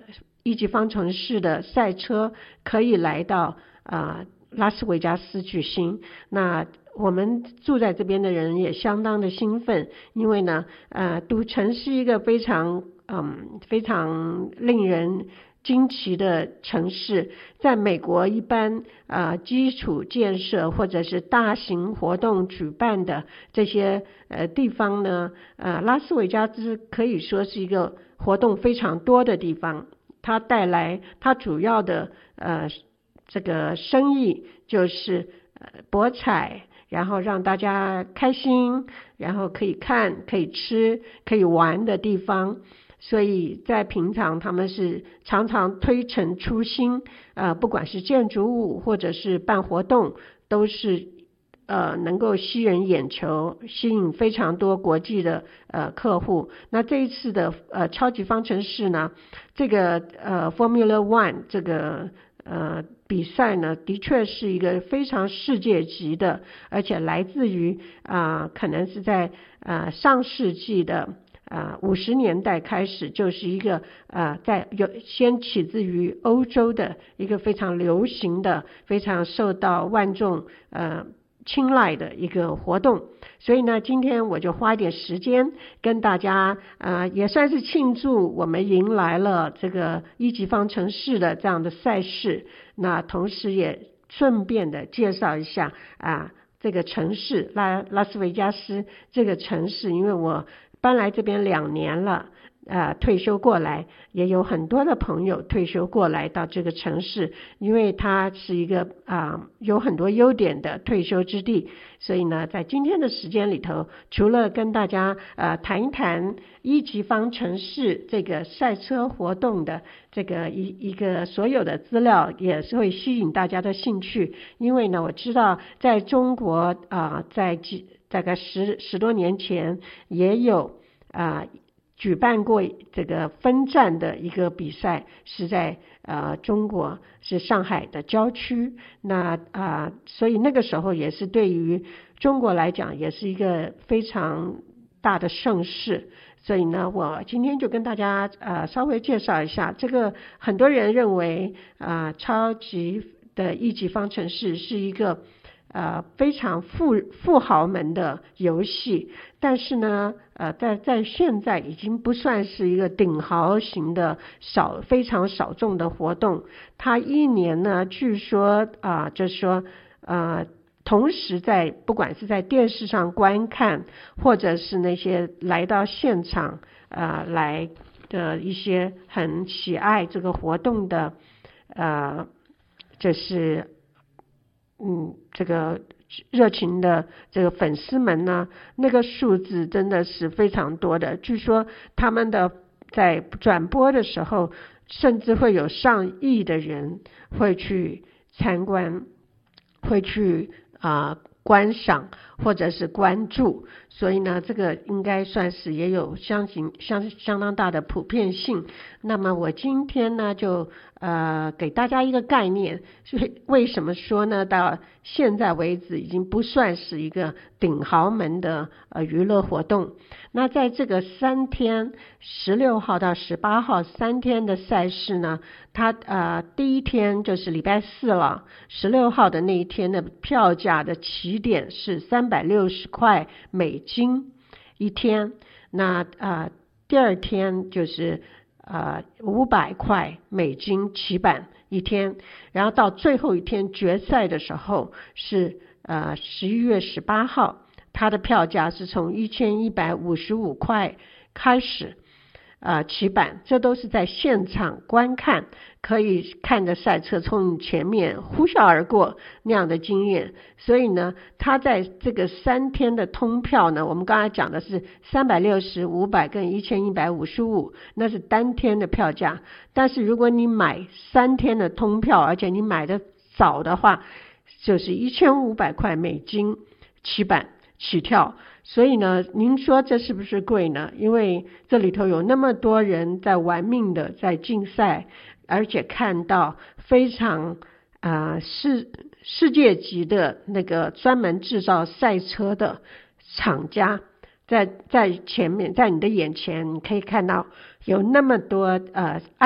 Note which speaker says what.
Speaker 1: 一级方程式的赛车可以来到拉斯维加斯举行。那我们住在这边的人也相当的兴奋，因为呢赌城是一个非常令人惊奇的城市。在美国一般基础建设或者是大型活动举办的这些地方呢，拉斯维加斯可以说是一个活动非常多的地方。它主要的这个生意就是博彩，然后让大家开心，然后可以看可以吃可以玩的地方。所以在平常他们是常常推陈出新，不管是建筑物或者是办活动，都是能够吸人眼球，吸引非常多国际的客户。那这一次的超级方程式呢，这个Formula One 这个比赛呢，的确是一个非常世界级的，而且来自于可能是在上世纪的50年代开始，就是一个先起自于欧洲的一个非常流行的、非常受到万众青睐的一个活动。所以呢，今天我就花一点时间跟大家也算是庆祝我们迎来了这个一级方程式的这样的赛事。那同时也顺便的介绍一下这个城市拉斯维加斯这个城市，因为我搬来这边2年了，退休过来，也有很多的朋友退休过来到这个城市，因为它是一个有很多优点的退休之地。所以呢，在今天的时间里头，除了跟大家谈一谈一级方程式这个赛车活动的这个一个所有的资料，也是会吸引大家的兴趣。因为呢，我知道在中国在大概10多年前也有举办过这个分站的一个比赛，是在中国，是上海的郊区。那所以那个时候也是对于中国来讲也是一个非常大的盛事。所以呢，我今天就跟大家稍微介绍一下这个。很多人认为超级的一级方程式是一个非常富豪们的游戏，但是呢在现在已经不算是一个顶豪型的非常少众的活动。它一年呢，据说就是说同时不管是在电视上观看，或者是那些来到现场来的一些很喜爱这个活动的就是这个热情的这个粉丝们呢，那个数字真的是非常多的。据说他们在转播的时候，甚至会有上亿的人会去参观，会去观赏或者是关注。所以呢，这个应该算是也有相当大的普遍性。那么我今天呢就给大家一个概念，所以为什么说呢，到现在为止已经不算是一个顶豪门的娱乐活动。那在这个3天16号到18号3天的赛事呢，它第一天就是礼拜4了，16号的那一天的票价的起点是360块美金一天。那第二天就是500块美金起板一天，然后到最后一天决赛的时候是11月18号，它的票价是从1155块开始起板。这都是在现场观看，可以看着赛车从你前面呼啸而过那样的经验。所以呢，它在这个3天的通票呢，我们刚才讲的是360、500跟1155，那是单天的票价。但是如果你买3天的通票，而且你买的早的话，就是1500块美金起板起跳。所以呢，您说这是不是贵呢？因为这里头有那么多人在玩命的在竞赛，而且看到非常世界级的那个专门制造赛车的厂家在前面，在你的眼前，你可以看到有那么多